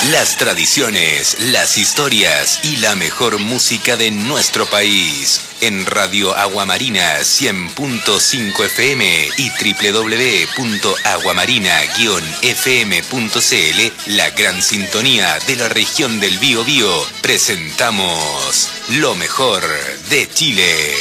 Las tradiciones, las historias y la mejor música de nuestro país. En Radio Aguamarina 100.5 FM y www.aguamarina-fm.cl, la gran sintonía de la región del Biobío, presentamos lo mejor de Chile.